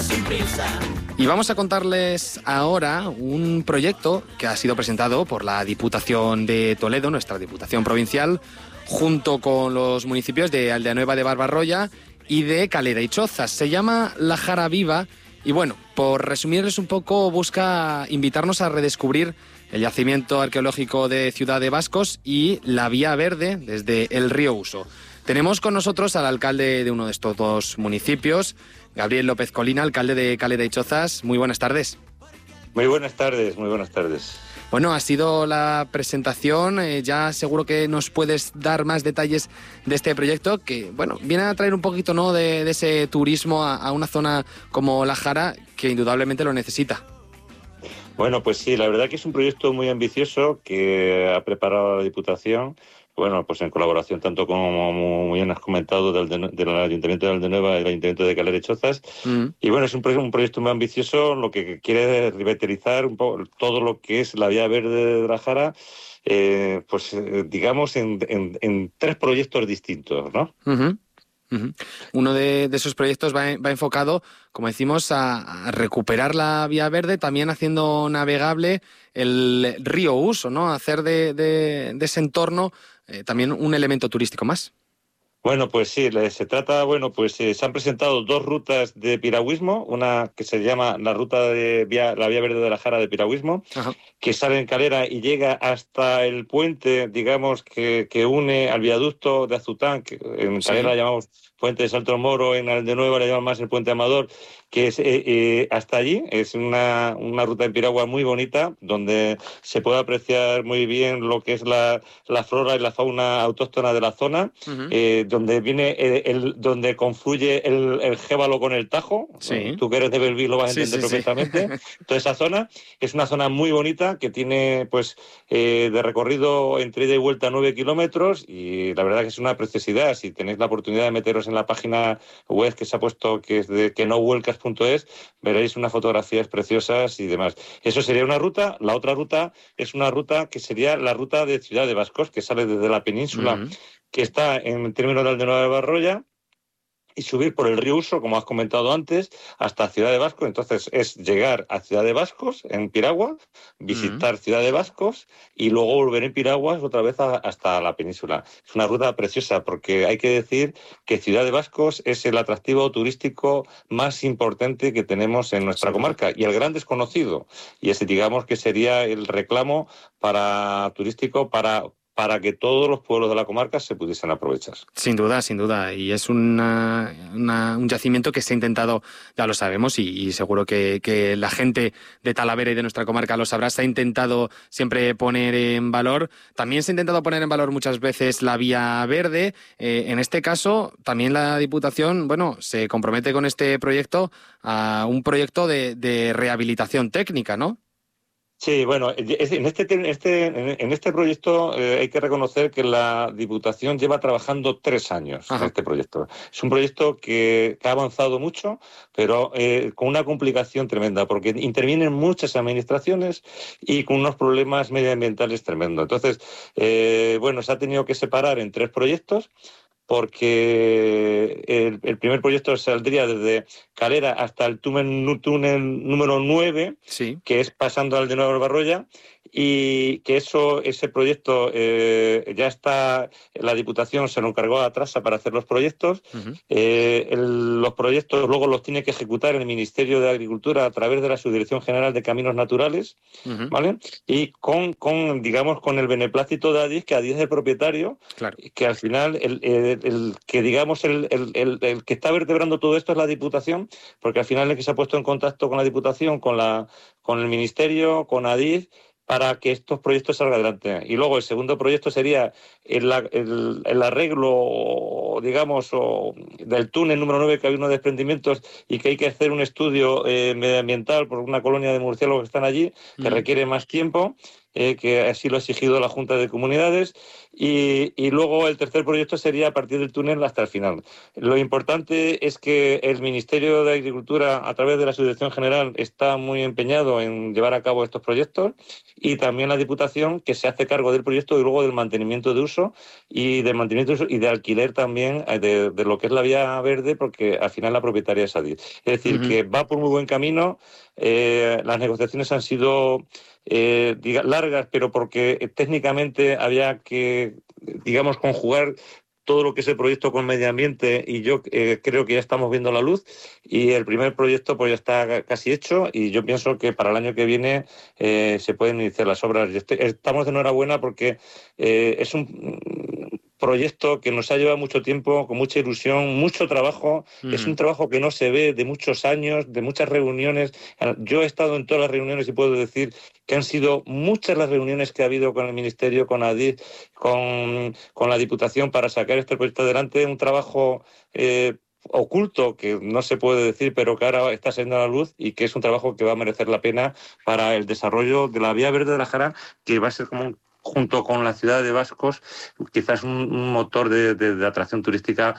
sin prisa. Y vamos a contarles ahora un proyecto que ha sido presentado por la Diputación de Toledo, nuestra Diputación Provincial, junto con los municipios de Aldeanueva de Barbarroya y de Calera y Chozas. Se llama La Jara Viva y bueno, por resumirles un poco, busca invitarnos a redescubrir el yacimiento arqueológico de Ciudad de Bascos y la Vía Verde desde el río Uso. Tenemos con nosotros al alcalde de uno de estos dos municipios, Gabriel López Colina, alcalde de Calera y Chozas. Muy buenas tardes. Muy buenas tardes, muy buenas tardes. Bueno, ha sido la presentación, ya seguro que nos puedes dar más detalles de este proyecto que, bueno, viene a traer un poquito, ¿no?, de ese turismo a una zona como La Jara que indudablemente lo necesita. Bueno, pues sí, la verdad que es un proyecto muy ambicioso que ha preparado la Diputación, bueno, pues en colaboración tanto como muy bien has comentado del Ayuntamiento de Aldeanueva y del Ayuntamiento de Calera y Chozas. Y bueno, es un proyecto muy ambicioso, lo que quiere es revitalizar un poco todo lo que es la Vía Verde de La Jara, digamos en tres proyectos distintos, ¿no? Uh-huh. Uh-huh. Uno de esos proyectos va enfocado, como decimos, a recuperar la Vía Verde, también haciendo navegable el río Uso, ¿no? Hacer de ese entorno también un elemento turístico más. Bueno, pues sí, se trata, se han presentado dos rutas de piragüismo, una que se llama la ruta de la Vía Verde de La Jara de piragüismo, Ajá, que sale en Calera y llega hasta el puente, digamos, que une al viaducto de Azután, que en Calera llamamos Puente de Salto Moro, en Aldeanueva le llamamos más el Puente Amador, que es hasta allí. Es una ruta en piragua muy bonita, donde se puede apreciar muy bien lo que es la flora y la fauna autóctona de la zona, donde viene donde confluye el Jévalo con el Tajo. sí. Tú que eres de Belví lo vas a entender perfectamente. Toda esa zona es una zona muy bonita que tiene de recorrido entre ida y vuelta 9 kilómetros, y la verdad que es una preciosidad. Si tenéis la oportunidad de meteros en la página web que se ha puesto, que es de quenovuelcas.es, veréis unas fotografías preciosas y demás. Eso sería una ruta. La otra ruta es una ruta que sería la ruta de Ciudad de Bascos, que sale desde la península, que está en el término de Aldeanueva de Barbarroya, y subir por el río Uso, como has comentado antes, hasta Ciudad de Bascos. Entonces es llegar a Ciudad de Bascos en piragua, visitar Ciudad de Bascos y luego volver en piraguas otra vez hasta la península. Es una ruta preciosa, porque hay que decir que Ciudad de Bascos es el atractivo turístico más importante que tenemos en nuestra comarca y el gran desconocido. Y ese, digamos, que sería el reclamo turístico para que todos los pueblos de la comarca se pudiesen aprovechar. Sin duda, sin duda. Y es un yacimiento que se ha intentado, ya lo sabemos, y seguro que la gente de Talavera y de nuestra comarca lo sabrá, se ha intentado siempre poner en valor. También se ha intentado poner en valor muchas veces la Vía Verde. En este caso, también la Diputación, se compromete con este proyecto a un proyecto de rehabilitación técnica, ¿no? Sí, bueno, en este proyecto hay que reconocer que la Diputación lleva trabajando 3 años en este proyecto. Es un proyecto que ha avanzado mucho, pero con una complicación tremenda, porque intervienen muchas administraciones y con unos problemas medioambientales tremendos. Entonces, se ha tenido que separar en 3 proyectos, porque el primer proyecto saldría desde Calera hasta el túnel número 9, que es pasando al de Nueva Barbarroya, y que ese proyecto ya está, la Diputación se lo encargó a Trasa para hacer los proyectos. Los proyectos luego los tiene que ejecutar el Ministerio de Agricultura a través de la Subdirección General de Caminos Naturales, ¿vale? Y con el beneplácito de Adif, que Adif es el propietario, que al final el que está vertebrando todo esto es la Diputación, porque al final el que se ha puesto en contacto con la Diputación, con el Ministerio, con Adif, para que estos proyectos salgan adelante. Y luego el segundo proyecto sería el arreglo, digamos, del túnel número 9, que hay unos desprendimientos y que hay que hacer un estudio medioambiental por una colonia de murciélagos que están allí, que requiere más tiempo. que así lo ha exigido la Junta de Comunidades, y luego el tercer proyecto sería a partir del túnel hasta el final. Lo importante es que el Ministerio de Agricultura, a través de la Subdirección General, está muy empeñado en llevar a cabo estos proyectos, y también la Diputación, que se hace cargo del proyecto y luego del mantenimiento de uso y de alquiler también de lo que es la vía verde, porque al final la propietaria es Adif. Es decir, que va por muy buen camino. Las negociaciones han sido largas, pero porque técnicamente había que, digamos, conjugar todo lo que es el proyecto con medio ambiente, y yo creo que ya estamos viendo la luz, y el primer proyecto pues ya está casi hecho, y yo pienso que para el año que viene se pueden iniciar las obras. Estamos de enhorabuena porque es un proyecto que nos ha llevado mucho tiempo, con mucha ilusión, mucho trabajo. Es un trabajo que no se ve, de muchos años, de muchas reuniones. Yo he estado en todas las reuniones y puedo decir que han sido muchas las reuniones que ha habido con el Ministerio, con Adif, con la Diputación, para sacar este proyecto adelante. Un trabajo oculto, que no se puede decir, pero que ahora está saliendo a la luz, y que es un trabajo que va a merecer la pena para el desarrollo de la Vía Verde de la Jara, que va a ser como junto con la ciudad de Bascos, quizás un motor de atracción turística,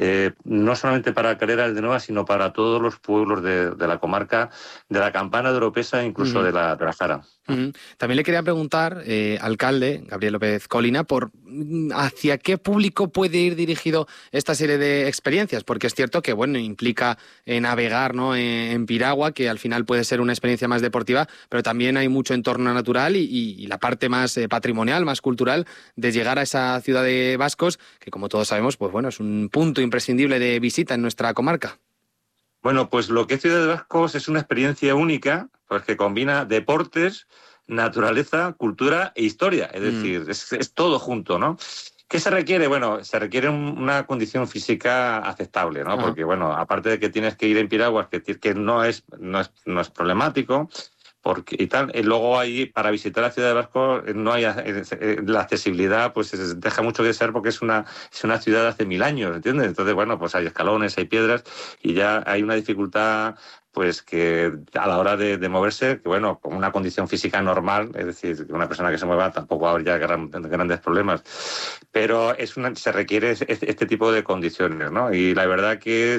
no solamente para Calera de Nueva, sino para todos los pueblos de la comarca, de la Campana de Oropesa, incluso de la Jara. También le quería preguntar, alcalde Gabriel López Colina, por hacia qué público puede ir dirigido esta serie de experiencias, porque es cierto que bueno, implica navegar, ¿no?, en piragua, que al final puede ser una experiencia más deportiva, pero también hay mucho entorno natural y la parte más patrimonial, más cultural, de llegar a esa ciudad de Bascos, que como todos sabemos, pues bueno, es un punto imprescindible de visita en nuestra comarca. Bueno, pues lo que es Ciudad de Bascos es una experiencia única, pues que combina deportes, naturaleza, cultura e historia. Es decir, es todo junto, ¿no? ¿Qué se requiere? Bueno, se requiere una condición física aceptable, ¿no? Porque, bueno, aparte de que tienes que ir en piraguas, que no es problemático, porque y tal, luego ahí para visitar la ciudad de Bascos no hay la accesibilidad, pues deja mucho que desear, porque es una ciudad de hace 1000 años, ¿entiendes? Entonces, bueno, pues hay escalones, hay piedras, y ya hay una dificultad, pues que a la hora de moverse, que bueno, con una condición física normal, es decir, que una persona que se mueva tampoco habría grandes problemas, pero se requiere este tipo de condiciones, ¿no? Y la verdad que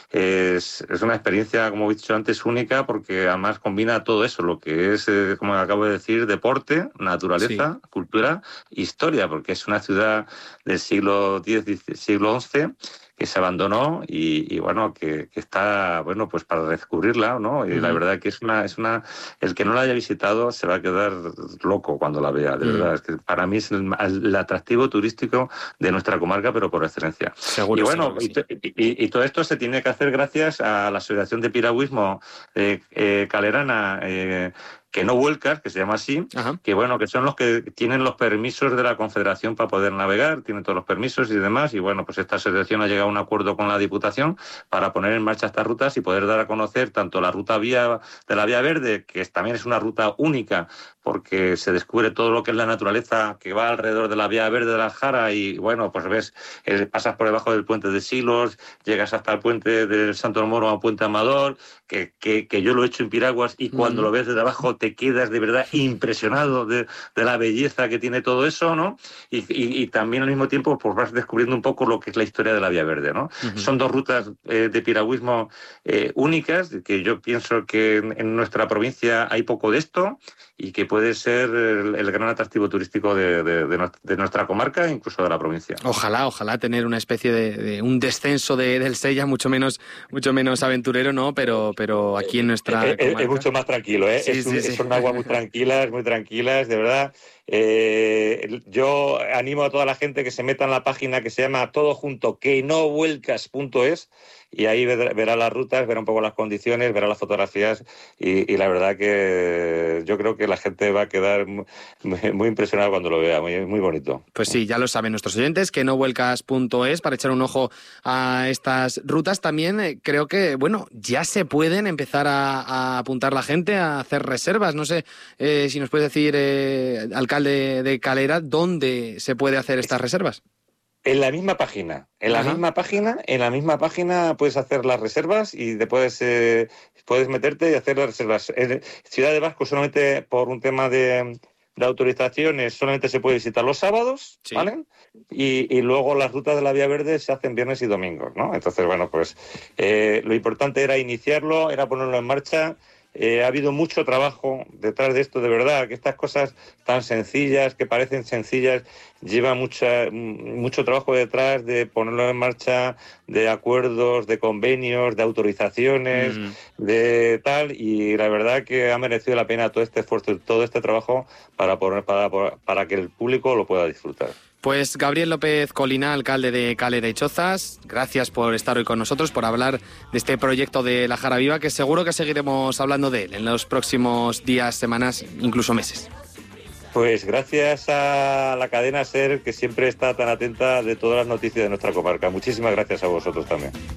es una experiencia, como he dicho antes, única, porque además combina todo eso, lo que es, como acabo de decir, deporte, naturaleza, cultura, historia, porque es una ciudad del siglo X, siglo XI, que se abandonó y bueno, que está, bueno, pues para descubrirla, ¿no? Y la verdad que es una el que no la haya visitado se va a quedar loco cuando la vea, de verdad. Es que para mí es el atractivo turístico de nuestra comarca, pero por excelencia. Seguro, y bueno, seguro que sí. y todo esto se tiene que hacer gracias a la Asociación de Piragüismo Calerana, que no vuelcas, que se llama así, que bueno, que son los que tienen los permisos de la Confederación para poder navegar, tienen todos los permisos y demás, y bueno, pues esta asociación ha llegado a un acuerdo con la Diputación para poner en marcha estas rutas y poder dar a conocer tanto la ruta de la Vía Verde, que también es una ruta única, porque se descubre todo lo que es la naturaleza que va alrededor de la Vía Verde de la Jara, y bueno, pues ves, pasas por debajo del puente de Silos, llegas hasta el puente del Santo Moro a Puente Amador, que yo lo he hecho en piraguas, y cuando lo ves desde abajo te quedas de verdad impresionado de la belleza que tiene todo eso, ¿no? Y también al mismo tiempo pues vas descubriendo un poco lo que es la historia de la Vía Verde, ¿no? Son dos rutas de piragüismo únicas, que yo pienso que en nuestra provincia hay poco de esto, y que puede ser el gran atractivo turístico de nuestra comarca e incluso de la provincia. Ojalá tener una especie de un descenso del Sella mucho menos aventurero, ¿no? Pero aquí en nuestra comarca es mucho más tranquilo, ¿eh? Sí, son aguas muy tranquilas, de verdad. Yo animo a toda la gente que se meta en la página que se llama todo junto quenovuelcas.es, y ahí verá las rutas, verá un poco las condiciones, verá las fotografías, y la verdad que yo creo que la gente va a quedar muy impresionada cuando lo vea, muy bonito. Pues sí, ya lo saben nuestros oyentes, quenovuelcas.es, para echar un ojo a estas rutas. También creo que, bueno, ya se pueden empezar a apuntar la gente, a hacer reservas. No sé si nos puede decir, alcalde de Calera, ¿dónde se puede hacer estas reservas? En la misma página, en la misma página puedes hacer las reservas y te puedes meterte y hacer las reservas. En Ciudad de Bascos, solamente por un tema de de autorizaciones solamente se puede visitar los sábados, sí, ¿vale? Y luego las rutas de la Vía Verde se hacen viernes y domingos, ¿no? Entonces, bueno, pues lo importante era iniciarlo, era ponerlo en marcha. Ha habido mucho trabajo detrás de esto, de verdad, que estas cosas tan sencillas, que parecen sencillas, lleva mucho trabajo detrás de ponerlo en marcha, de acuerdos, de convenios, de autorizaciones, de tal, y la verdad que ha merecido la pena todo este esfuerzo y todo este trabajo para que el público lo pueda disfrutar. Pues Gabriel López Colina, alcalde de Calera y Chozas, gracias por estar hoy con nosotros, por hablar de este proyecto de la Jara Viva, que seguro que seguiremos hablando de él en los próximos días, semanas, incluso meses. Pues gracias a la cadena SER, que siempre está tan atenta de todas las noticias de nuestra comarca. Muchísimas gracias a vosotros también.